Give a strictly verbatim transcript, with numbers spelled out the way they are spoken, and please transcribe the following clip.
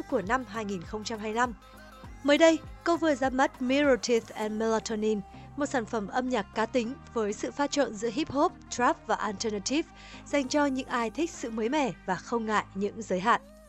của năm hai nghìn không trăm hai mươi lăm. Mới đây, cô vừa ra mắt Mirror Teeth and Melatonin, một sản phẩm âm nhạc cá tính với sự pha trộn giữa hip hop, trap và alternative, dành cho những ai thích sự mới mẻ và không ngại những giới hạn.